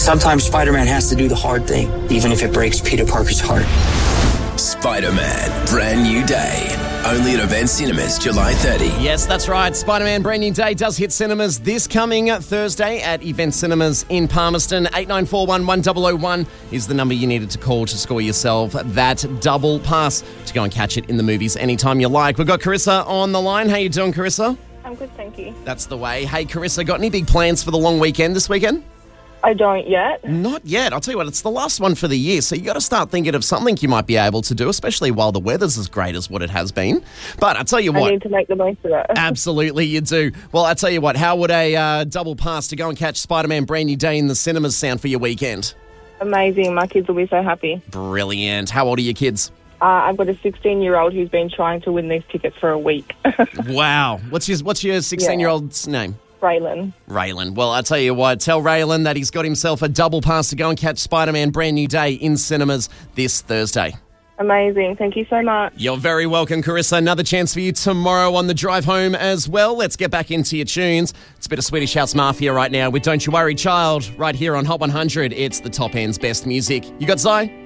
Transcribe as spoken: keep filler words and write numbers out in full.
Sometimes Spider-Man has to do the hard thing, even if it breaks Peter Parker's heart. Spider-Man, Brand New Day. Only at Event Cinemas, July thirtieth. Yes, that's right. Spider-Man Brand New Day does hit cinemas this coming Thursday at Event Cinemas in Palmerston. eight nine four one, one zero zero one is the number you needed to call to score yourself that double pass to go and catch it in the movies anytime you like. We've got Carissa on the line. How you doing, Carissa? I'm good, thank you. That's the way. Hey, Carissa, got any big plans for the long weekend this weekend? I don't yet. Not yet. I'll tell you what, it's the last one for the year, so you got to start thinking of something you might be able to do, especially while the weather's as great as what it has been. But I'll tell you what. I need to make the most of it. Absolutely, you do. Well, I'll tell you what, how would a uh, double pass to go and catch Spider-Man Brand New Day in the cinemas sound for your weekend? Amazing. My kids will be so happy. Brilliant. How old are your kids? Uh, I've got a sixteen-year-old who's been trying to win these tickets for a week. Wow. What's your, what's your sixteen-year-old's name? Raylan. Raylan. Well, I'll tell you what, tell Raylan that he's got himself a double pass to go and catch Spider-Man Brand New Day in cinemas this Thursday. Amazing. Thank you so much. You're very welcome, Carissa. Another chance for you tomorrow on the drive home as well. Let's get back into your tunes. It's a bit of Swedish House Mafia right now with Don't You Worry Child right here on Hot one hundred. It's the top end's best music. You got Zy?